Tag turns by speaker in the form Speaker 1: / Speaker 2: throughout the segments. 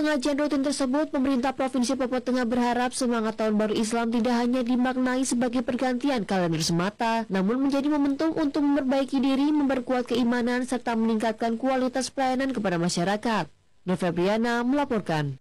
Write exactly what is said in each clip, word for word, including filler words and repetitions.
Speaker 1: pengajian rutin tersebut, pemerintah Provinsi Papua Tengah berharap semangat Tahun Baru Islam tidak hanya dimaknai sebagai pergantian kalender semata, namun menjadi momentum untuk memperbaiki diri, memperkuat keimanan, serta meningkatkan kualitas pelayanan kepada masyarakat. Nur Febriana melaporkan.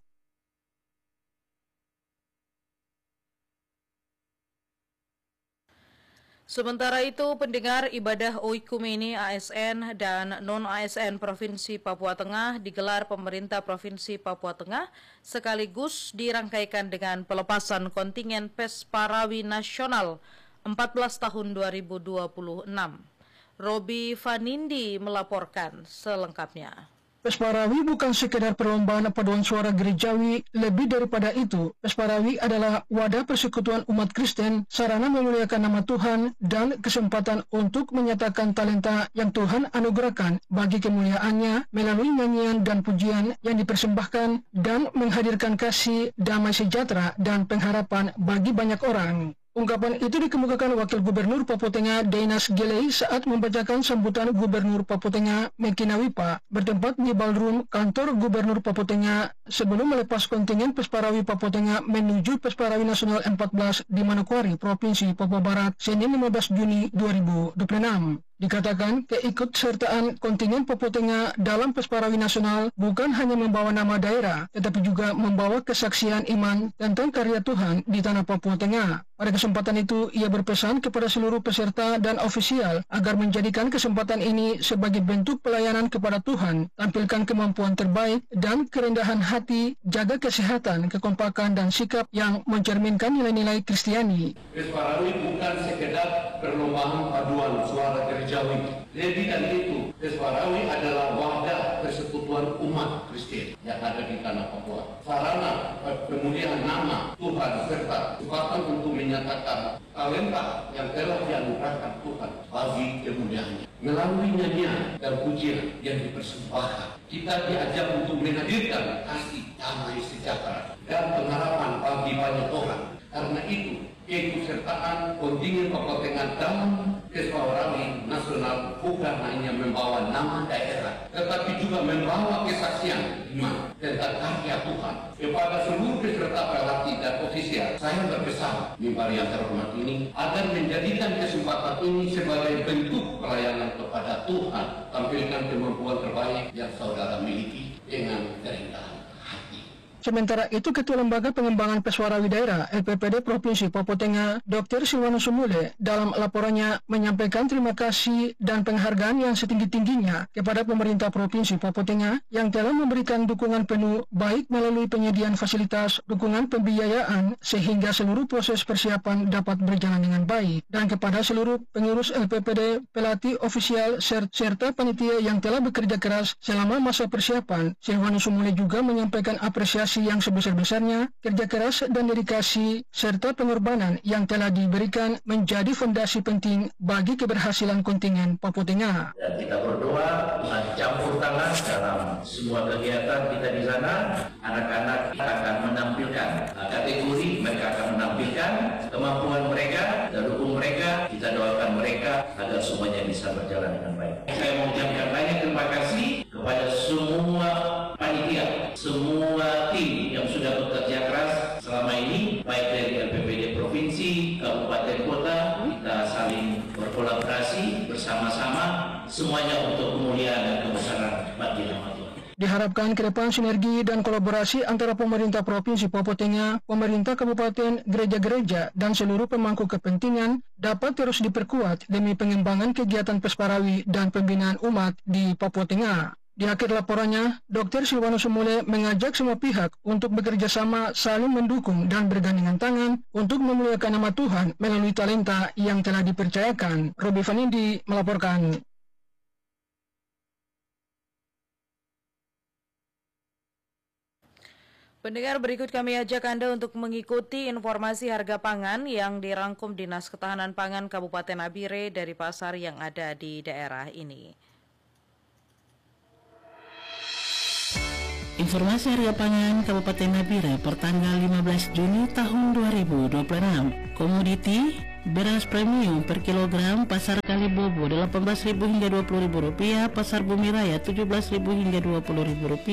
Speaker 2: Sementara itu, pendengar ibadah Oikumene A S N dan non-A S N Provinsi Papua Tengah digelar pemerintah Provinsi Papua Tengah sekaligus dirangkaikan dengan pelepasan kontingen Pesparawi Nasional empat belas tahun dua ribu dua puluh enam. Robi Fanindi melaporkan selengkapnya.
Speaker 3: Pesparawi bukan sekedar perlombaan paduan suara gerejawi, lebih daripada itu, Pesparawi adalah wadah persekutuan umat Kristen, sarana memuliakan nama Tuhan, dan kesempatan untuk menyatakan talenta yang Tuhan anugerahkan bagi kemuliaannya melalui nyanyian dan pujian yang dipersembahkan dan menghadirkan kasih, damai sejahtera, dan pengharapan bagi banyak orang. Ungkapan itu dikemukakan Wakil Gubernur Papua Tengah Deinas Gelei saat membacakan sambutan Gubernur Papua Tengah Mekina Wipa bertempat di ballroom kantor Gubernur Papua Tengah sebelum melepas kontingen Pesparawi Papua Tengah menuju Pesparawi Nasional empat belas di Manokwari, Provinsi Papua Barat, Senin lima belas Juni dua ribu dua puluh enam. Dikatakan keikutsertaan kontingen Papua Tengah dalam Pesparawi Nasional bukan hanya membawa nama daerah, tetapi juga membawa kesaksian iman tentang karya Tuhan di tanah Papua Tengah. Pada kesempatan itu, ia berpesan kepada seluruh peserta dan ofisial agar menjadikan kesempatan ini sebagai bentuk pelayanan kepada Tuhan, tampilkan kemampuan terbaik dan kerendahan hati, jaga kesehatan, kekompakan, dan sikap yang mencerminkan nilai-nilai Kristiani.
Speaker 4: Pesparawi bukan sekedar perlombaan paduan suara gerejawi. Lebih dari itu, Pesparawi adalah wadah persekutuan umat Kristen yang ada di tanah Papua. Sarana pemuliaan nama Tuhan serta kesempatan untuk menyatakan talenta yang telah dianugerahkan Tuhan bagi kemuliaannya. Melalui nyanyian dan pujian yang dipersembahkan, kita diajak untuk menghadirkan kasih, damai sejahtera, dan pengharapan bagi banyak orang. Karena itu, keikutsertaan kontingen Papua Tengah dalam Pesparawi Nasional bukan hanya membawa nama daerah, tetapi juga membawa kesaksian iman tentang karya Tuhan. Kepada seluruh peserta pelatih dan ofisial, saya berpesan mimbar yang terhormat ini agar menjadikan kesempatan ini sebagai bentuk pelayanan kepada Tuhan, tampilkan kemampuan terbaik yang saudara miliki dengan kerendahan.
Speaker 3: Sementara itu, Ketua Lembaga Pengembangan Pesparawi Daerah L P P D Provinsi Papua Tengah, Doktor Silwanus Sumule, dalam laporannya menyampaikan terima kasih dan penghargaan yang setinggi-tingginya kepada pemerintah Provinsi Papua Tengah yang telah memberikan dukungan penuh baik melalui penyediaan fasilitas, dukungan pembiayaan, sehingga seluruh proses persiapan dapat berjalan dengan baik, dan kepada seluruh pengurus L P P D, pelatih ofisial, serta panitia yang telah bekerja keras selama masa persiapan. Silwanus Sumule juga menyampaikan apresiasi yang sebesar-besarnya, kerja keras dan dedikasi, serta pengorbanan yang telah diberikan menjadi fondasi penting bagi keberhasilan kontingen Papua Tengah.
Speaker 5: Dan kita berdoa Tuhan campur tangan dalam semua kegiatan kita di sana. Anak-anak akan menampilkan kategori, mereka akan menampilkan kemampuan mereka dan dukung mereka. Kita doakan mereka agar semuanya bisa berjalan dengan baik. Saya mengucapkan banyak terima kasih kepada semua panitia, semua tim yang sudah bekerja keras selama ini, baik dari L P P D Provinsi, Kabupaten, Kota. Kita saling berkolaborasi bersama-sama, semuanya untuk kemuliaan dan kebesaran bagi nama Tuhan.
Speaker 3: Diharapkan ke depan sinergi dan kolaborasi antara pemerintah Provinsi Papua Tengah, pemerintah kabupaten, gereja-gereja, dan seluruh pemangku kepentingan dapat terus diperkuat demi pengembangan kegiatan Pesparawi dan pembinaan umat di Papua Tengah. Di akhir laporannya, Doktor Silwanus Sumule mengajak semua pihak untuk bekerja sama, saling mendukung dan bergandengan tangan untuk memuliakan nama Tuhan melalui talenta yang telah dipercayakan. Robi Fanindi melaporkan.
Speaker 2: Pendengar, berikut kami ajak Anda untuk mengikuti informasi harga pangan yang dirangkum Dinas Ketahanan Pangan Kabupaten Nabire dari pasar yang ada di daerah ini.
Speaker 6: Informasi harga pangan Kabupaten Nabire pertanggal lima belas Juni tahun dua ribu dua puluh enam. Komoditi beras premium per kilogram pasar Kalibobo delapan belas ribu hingga dua puluh ribu rupiah, pasar Bumi Raya tujuh belas ribu hingga dua puluh ribu rupiah.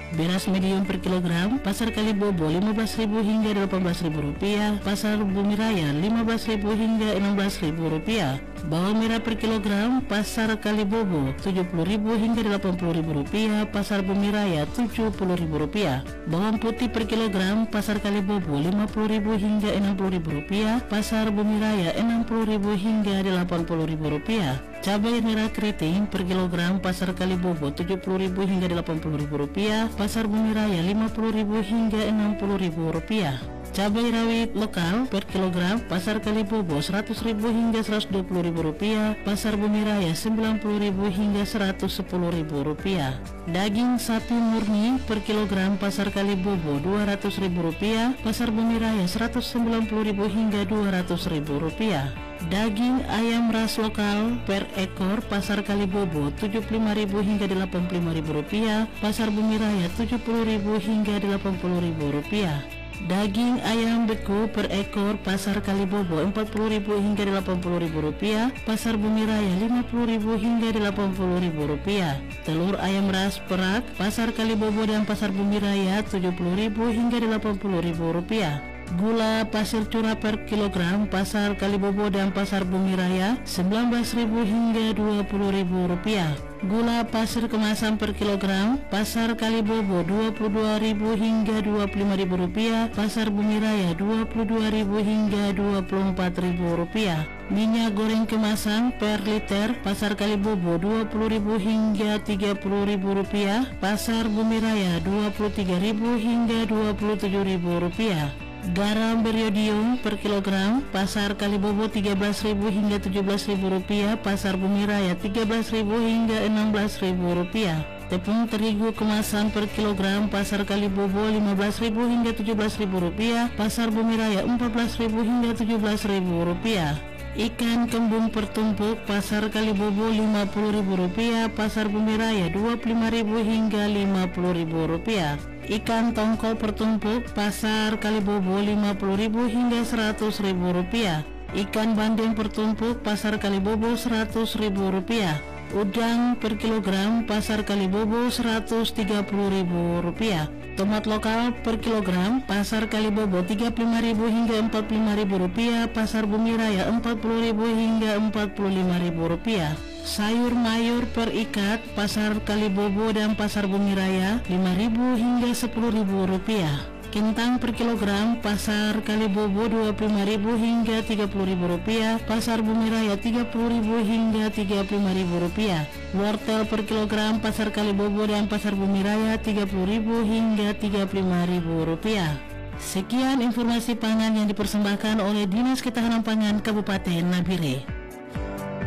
Speaker 6: Beras medium per kilogram Pasar Kalibobo lima belas ribu hingga delapan belas ribu rupiah, Pasar Bumi Raya lima belas ribu hingga enam belas ribu rupiah. Bawang merah per kilogram Pasar Kalibobo tujuh puluh ribu hingga delapan puluh ribu rupiah, Pasar Bumi Raya tujuh puluh ribu rupiah. Bawang putih per kilogram Pasar Kalibobo lima puluh ribu hingga enam puluh ribu rupiah, Pasar Bumi Raya enam puluh ribu hingga delapan puluh ribu rupiah. Cabai merah keriting per kilogram Pasar Kalibobo tujuh puluh ribu hingga delapan puluh ribu rupiah, Pasar Bumi Raya lima puluh ribu hingga enam puluh ribu rupiah. Cabai rawit lokal per kilogram Pasar Kalibobo seratus ribu hingga seratus dua puluh ribu rupiah, Pasar Bumi Raya sembilan puluh ribu hingga seratus sepuluh ribu rupiah. Daging sapi murni per kilogram Pasar Kalibobo dua ratus ribu rupiah, Pasar Bumi Raya seratus sembilan puluh ribu hingga dua ratus ribu rupiah. Daging ayam ras lokal per ekor Pasar Kalibobo tujuh puluh lima ribu hingga delapan puluh lima ribu rupiah, Pasar Bumi Raya tujuh puluh ribu hingga delapan puluh ribu rupiah. Daging ayam beku per ekor Pasar Kalibobo empat puluh ribu hingga delapan puluh ribu rupiah, Pasar Bumi Raya lima puluh ribu hingga delapan puluh ribu rupiah. Telur ayam ras perak Pasar Kalibobo dan Pasar Bumi Raya tujuh puluh ribu hingga delapan puluh ribu rupiah. Gula pasir curah per kilogram Pasar Kalibobo dan Pasar Bumi Raya sembilan belas ribu hingga dua puluh ribu rupiah. Gula pasir kemasan per kilogram Pasar Kalibobo dua puluh dua ribu hingga dua puluh lima ribu rupiah, Pasar Bumi Raya dua puluh dua ribu hingga dua puluh empat ribu rupiah. Minyak goreng kemasan per liter Pasar Kalibobo dua puluh ribu hingga tiga puluh ribu rupiah, Pasar Bumi Raya dua puluh tiga ribu hingga dua puluh tujuh ribu rupiah. Garam beriodium per kilogram Pasar Kalibobo tiga belas ribu hingga tujuh belas ribu rupiah, Pasar Bumi Raya tiga belas ribu hingga enam belas ribu rupiah. Tepung terigu kemasan per kilogram Pasar Kalibobo lima belas ribu hingga tujuh belas ribu rupiah, Pasar Bumi Raya empat belas ribu hingga tujuh belas ribu rupiah. Ikan kembung pertumpuk Pasar Kalibobo lima puluh ribu rupiah, Pasar Bumi Raya dua puluh lima ribu hingga lima puluh ribu rupiah. Ikan tongkol pertumpuk Pasar Kalibobo lima puluh ribu hingga seratus ribu rupiah. Ikan bandeng pertumpuk Pasar Kalibobo seratus ribu rupiah. Udang per kilogram Pasar Kalibobo seratus tiga puluh ribu rupiah. Tomat lokal per kilogram Pasar Kalibobo tiga puluh lima ribu hingga empat puluh lima ribu rupiah, Pasar Bumi Raya empat puluh ribu hingga empat puluh lima ribu rupiah. Sayur mayur per ikat Pasar Kalibobo dan Pasar Bumi Raya lima ribu hingga sepuluh ribu rupiah. Kentang per kilogram Pasar Kalibobo dua puluh lima ribu hingga tiga puluh ribu rupiah, Pasar Bumi Raya tiga puluh ribu hingga tiga puluh lima ribu rupiah. Wortel per kilogram Pasar Kalibobo dan Pasar Bumi Raya tiga puluh ribu hingga tiga puluh lima ribu rupiah. Sekian informasi pangan yang dipersembahkan oleh Dinas Ketahanan Pangan Kabupaten Nabire.